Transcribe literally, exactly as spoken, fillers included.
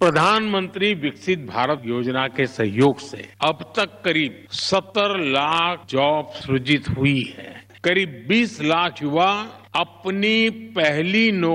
प्रधानमंत्री विकसित भारत योजना के सहयोग से अब तक करीब सत्तर लाख जॉब सृजित हुई है। करीब बीस लाख युवा अपनी पहली नौकरी